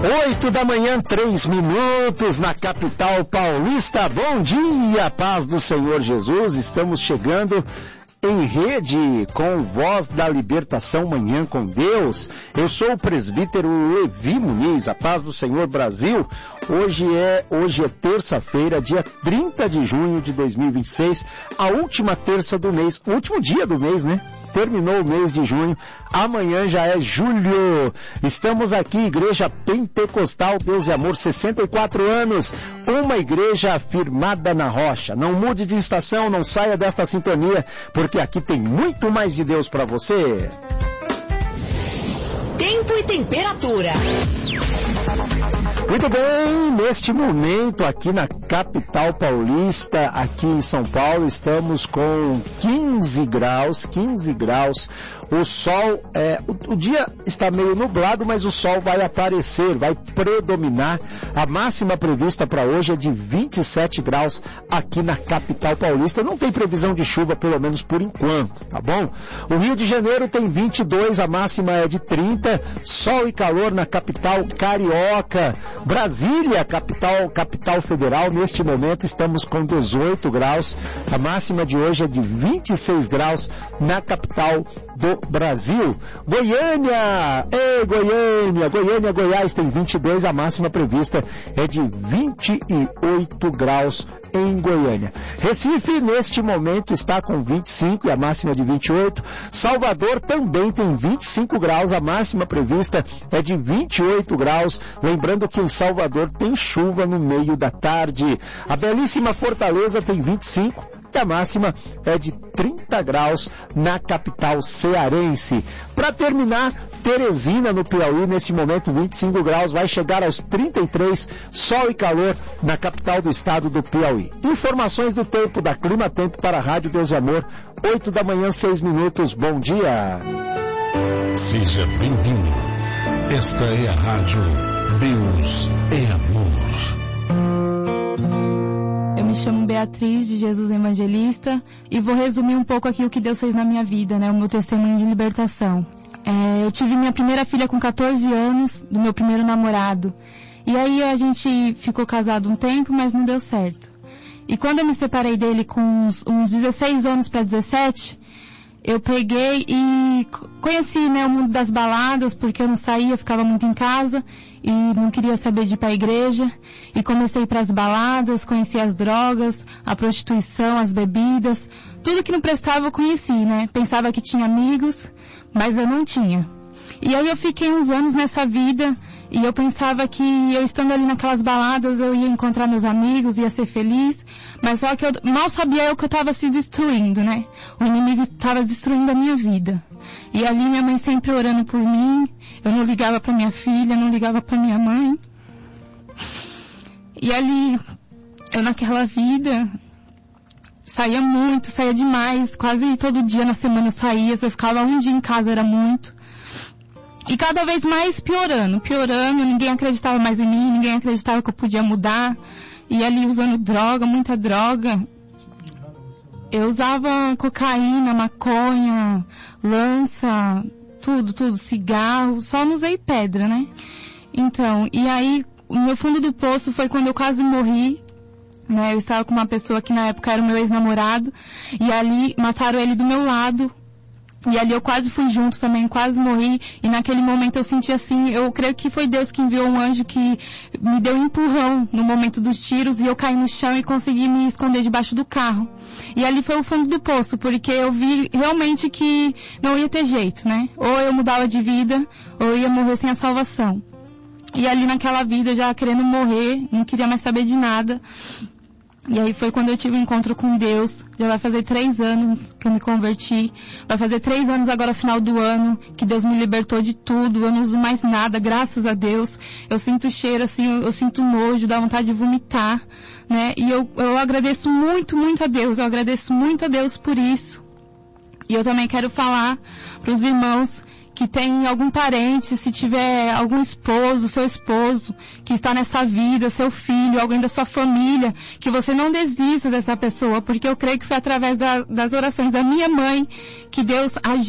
8h, 3 minutos, na capital paulista. Bom dia, paz do Senhor Jesus. Estamos chegando em rede com Voz da Libertação, Manhã com Deus. Eu sou o presbítero Levi Muniz, a paz do Senhor Brasil. Hoje é terça-feira, dia 30 de junho de 2026, a última terça do mês, o último dia do mês, né? Terminou o mês de junho, amanhã já é julho. Estamos aqui, Igreja Pentecostal Deus e Amor, 64 anos, uma igreja firmada na rocha. Não mude de estação, não saia desta sintonia, porque aqui tem muito mais de Deus para você. Tempo e temperatura. Muito bem, neste momento aqui na capital paulista, aqui em São Paulo, estamos com 15 graus. O sol, o dia está meio nublado, mas o sol vai aparecer, vai predominar. A máxima prevista para hoje é de 27 graus aqui na capital paulista. Não tem previsão de chuva, pelo menos por enquanto, tá bom? O Rio de Janeiro tem 22, a máxima é de 30, sol e calor na capital carioca. Brasília, capital federal, neste momento estamos com 18 graus. A máxima de hoje é de 26 graus na capital do Brasil. Goiânia, Goiás tem 22, a máxima prevista é de 28 graus em Goiânia. Recife, neste momento, está com 25 e a máxima de 28. Salvador também tem 25 graus, a máxima prevista é de 28 graus. Lembrando que em Salvador tem chuva no meio da tarde. A belíssima Fortaleza tem 25 e a máxima é de 30 graus na capital cearense. Para terminar, Teresina, no Piauí, nesse momento 25 graus, vai chegar aos 33, sol e calor na capital do estado do Piauí. Informações do tempo da Clima Tempo para a Rádio Deus e Amor, 8h, 6 minutos. Bom dia. Seja bem-vindo. Esta é a Rádio Deus é Amor. Eu me chamo Beatriz, de Jesus Evangelista, e vou resumir um pouco aqui o que Deus fez na minha vida, né? O meu testemunho de libertação. Eu tive minha primeira filha com 14 anos, do meu primeiro namorado. E aí a gente ficou casado um tempo, mas não deu certo. E quando eu me separei dele com uns 16 anos para 17, eu peguei e conheci, né, o mundo das baladas, porque eu não saía, ficava muito em casa e não queria saber de ir para a igreja. E comecei a ir para as baladas, conheci as drogas, a prostituição, as bebidas, tudo que não prestava eu conheci, né? Pensava que tinha amigos, mas eu não tinha. E aí eu fiquei uns anos nessa vida e eu pensava que eu estando ali naquelas baladas eu ia encontrar meus amigos, ia ser feliz, mas só que eu mal sabia eu que eu estava se destruindo, né? O inimigo estava destruindo a minha vida. E ali minha mãe sempre orando por mim, eu não ligava para minha filha, não ligava para minha mãe. E ali, eu naquela vida, saía demais, quase todo dia na semana eu saía, se eu ficava um dia em casa era muito. E cada vez mais piorando, ninguém acreditava mais em mim, ninguém acreditava que eu podia mudar. E ali usando droga, muita droga. Eu usava cocaína, maconha, lança, tudo, cigarro, só não usei pedra, né? Então, e aí, o meu fundo do poço foi quando eu quase morri, né? Eu estava com uma pessoa que na época era o meu ex-namorado, e ali mataram ele do meu lado. E ali eu quase fui junto também, quase morri. E naquele momento eu senti assim, eu creio que foi Deus que enviou um anjo que me deu um empurrão no momento dos tiros. E eu caí no chão e consegui me esconder debaixo do carro. E ali foi o fundo do poço, porque eu vi realmente que não ia ter jeito, né? Ou eu mudava de vida, ou eu ia morrer sem a salvação. E ali naquela vida, já querendo morrer, não queria mais saber de nada. E aí foi quando eu tive um encontro com Deus. Já vai fazer 3 anos que eu me converti. Vai fazer 3 anos agora, final do ano, que Deus me libertou de tudo. Eu não uso mais nada, graças a Deus. Eu sinto cheiro, assim, eu sinto nojo, dá vontade de vomitar, né? E eu agradeço muito, muito a Deus. Eu agradeço muito a Deus por isso. E eu também quero falar para os irmãos que tem algum parente, se tiver algum esposo, seu esposo, que está nessa vida, seu filho, alguém da sua família, que você não desista dessa pessoa, porque eu creio que foi através das orações da minha mãe que Deus agiu.